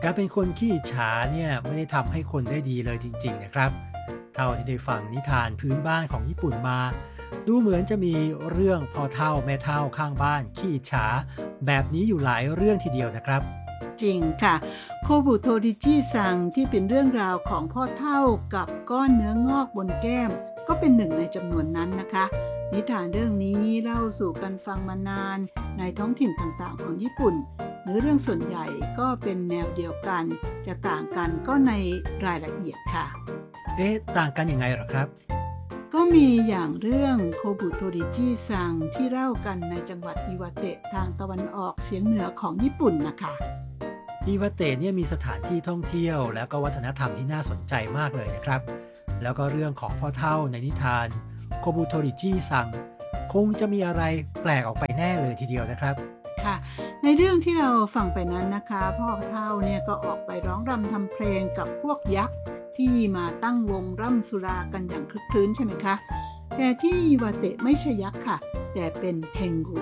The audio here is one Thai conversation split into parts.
การเป็นคนขี้อิจฉาเนี่ยไม่ได้ทำให้คนได้ดีเลยจริงๆนะครับเท่าที่ได้ฟังนิทานพื้นบ้านของญี่ปุ่นมาดูเหมือนจะมีเรื่องพ่อเฒ่าแม่เฒ่าข้างบ้านขี้อิจฉาแบบนี้อยู่หลายเรื่องทีเดียวนะครับจริงค่ะโคบุโทริจิซังที่เป็นเรื่องราวของพ่อเฒ่ากับก้อนเนื้องอกบนแก้มก็เป็นหนึ่งในจำนวนนั้นนะคะนิทานเรื่องนี้เล่าสู่กันฟังมานานในท้องถิ่นต่างๆของญี่ปุ่นเนื้อเรื่องส่วนใหญ่ก็เป็นแนวเดียวกันจะต่างกันก็ในรายละเอียดค่ะต่างกันยังไงหรอครับก็มีอย่างเรื่องโคบุโทริจิซังที่เล่ากันในจังหวัดอิวาเตะทางตะวันออกเฉียงเหนือของญี่ปุ่นนะคะอิวาเตะเนี่ยมีสถานที่ท่องเที่ยวแล้วก็วัฒนธรรมที่น่าสนใจมากเลยนะครับแล้วก็เรื่องของพ่อเฒ่าในนิทานโคบุโทริจิซังคงจะมีอะไรแปลกออกไปแน่เลยทีเดียวนะครับค่ะในเรื่องที่เราฟังไปนั้นนะคะพ่อเฒ่าเนี่ยก็ออกไปร้องรำทำเพลงกับพวกยักษ์ที่มาตั้งวงร่ำสุรากันอย่างคลึกคลื้นใช่ไหมคะแต่ที่อิวาเตะไม่ใช่ยักษ์ค่ะแต่เป็นเทงกุ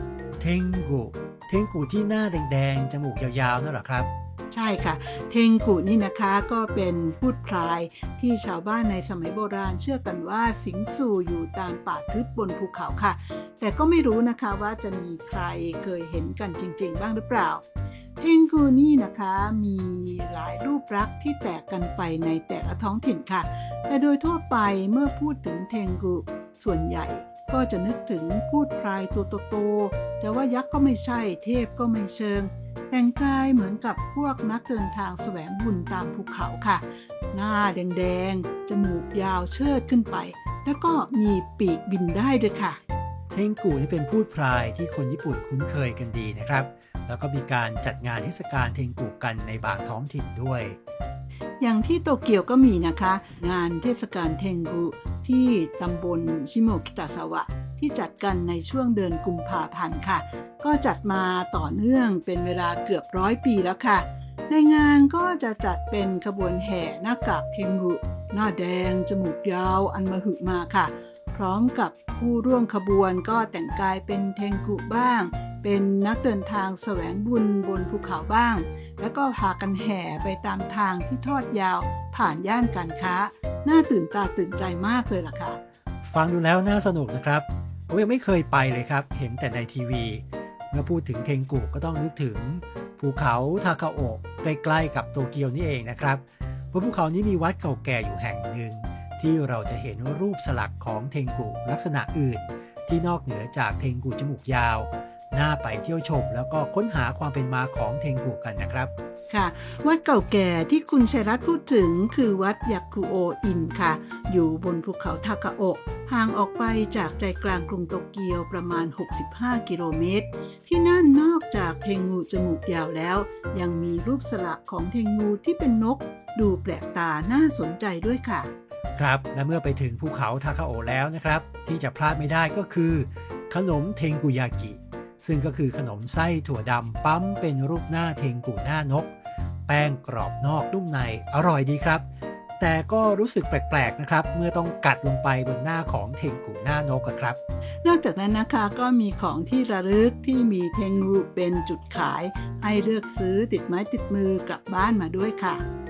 ที่หน้าแดงๆจมูกยาวๆนั่นเหรอครับใช่ค่ะเทงกุนี่นะคะก็เป็นพูดพลายที่ชาวบ้านในสมัยโบราณเชื่อกันว่าสิงสู่อยู่ตามป่าทึบบนภูเขาค่ะแต่ก็ไม่รู้นะคะว่าจะมีใครเคยเห็นกันจริงๆบ้างหรือเปล่าเทงกุนี่นะคะมีหลายรูปลักษณ์ที่แตกกันไปในแต่ละท้องถิ่นค่ะแต่โดยทั่วไปเมื่อพูดถึงเทงกุส่วนใหญ่ก็จะนึกถึงพูดพลายตัวโตๆจะว่ายักษ์ก็ไม่ใช่เทพก็ไม่เชิงแต่งกายเหมือนกับพวกนักเดินทางแสวงบุญตามภูเขาค่ะหน้าแดงๆจมูกยาวเชิดขึ้นไปแล้วก็มีปีกบินได้ด้วยค่ะเทงกุนี่เป็นพูดพลายที่คนญี่ปุ่นคุ้นเคยกันดีนะครับแล้วก็มีการจัดงานเทศกาลเทงกุกันในบางท้องถิ่นด้วยอย่างที่โตเกียวก็มีนะคะงานเทศกาลเทงกุที่ตำบลชิโมกิตะซาวะที่จัดกันในช่วงเดือนกุมภาพันธ์ค่ะก็จัดมาต่อเนื่องเป็นเวลาเกือบ100 ปีแล้วค่ะในงานก็จะจัดเป็นขบวนแห่หน้ากากเทงกุหน้าแดงจมูกยาวอันมหึมาค่ะพร้อมกับผู้ร่วมขบวนก็แต่งกายเป็นเทงกุบ้างเป็นนักเดินทางแสวงบุญบนภูเขาบ้างแล้วก็พากันแห่ไปตามทางที่ทอดยาวผ่านย่านการค้าน่าตื่นตาตื่นใจมากเลยล่ะค่ะฟังดูแล้วน่าสนุกนะครับผมยังไม่เคยไปเลยครับเห็นแต่ในทีวีเมื่อพูดถึงเทงกุก็ต้องนึกถึงภูเขาทาคาโอะใกล้ๆกับโตเกียวนี่เองนะครับบนภูเขานี้มีวัดเก่าแก่อยู่แห่งหนึ่งที่เราจะเห็นรูปสลักของเทงกุลักษณะอื่นที่นอกเหนือจากเทงกุจมูกยาวน่าไปเที่ยวชมแล้วก็ค้นหาความเป็นมาของเทงกุกันนะครับค่ะวัดเก่าแก่ที่คุณชัยรัตน์พูดถึงคือวัดยากุโออินค่ะอยู่บนภูเขาทาคาโอะห่างออกไปจากใจกลางกรุงโตเกียวประมาณ65 กิโลเมตรที่นั่นนอกจากเทงงูจมูกยาวแล้วยังมีรูปสลักของเทงงูที่เป็นนกดูแปลกตาน่าสนใจด้วยค่ะครับและเมื่อไปถึงภูเขาทาคาโอะแล้วนะครับที่จะพลาดไม่ได้ก็คือขนมเทงกุยากิซึ่งก็คือขนมไส้ถั่วดำปั๊มเป็นรูปหน้าเทงกุหน้านกแป้งกรอบนอกนุ่มในอร่อยดีครับแต่ก็รู้สึกแปลกๆนะครับเมื่อต้องกัดลงไปบนหน้าของเทงกุหน้านกครับนอกจากนั้นนะคะก็มีของที่ระลึกที่มีเทงกุเป็นจุดขายให้เลือกซื้อติดไม้ติดมือกลับบ้านมาด้วยค่ะ